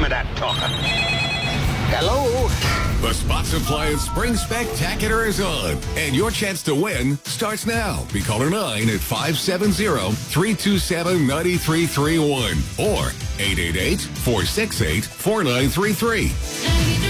me that talker. Hello? The Spots Appliance Spring Spectacular is on, and your chance to win starts now. Be caller 9 at 570-327-9331 or 888-468-4933.